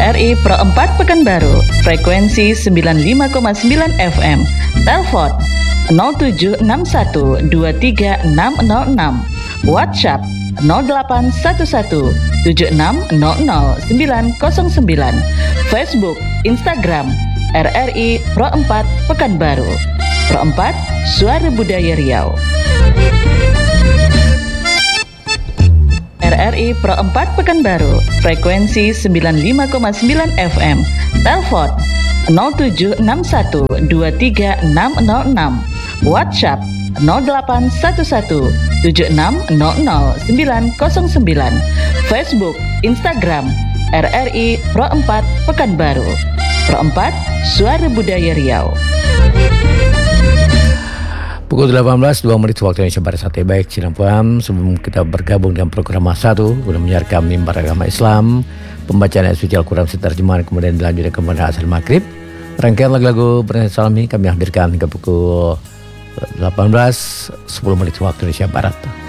RRI Pro 4 Pekanbaru, frekuensi 95,9 FM. Telepon 0761 23606. WhatsApp 0811 7600 Facebook, Instagram RRI Pro 4 Pekanbaru. Pro 4, Suara Budaya Riau. RRI Pro 4 Pekanbaru, frekuensi 95,9 FM. Telepon 0761 23606. WhatsApp 0811 7600 Facebook, Instagram RRI Pro 4 Pekanbaru. Pro 4, Suara Budaya Riau. Pukul 18.02 waktu Indonesia Barat. Sate baik Cinampuan. Sebelum kita bergabung dengan program Mas1, sudah menyiarkan mimbar agama Islam, pembacaan ayat suci Al-Quran terjemahan, kemudian dilanjutkan kepada asal maghrib. Rangkaian lagu-lagu Bernyanyi Salami kami hadirkan hingga pukul 18.10 waktu Indonesia Barat.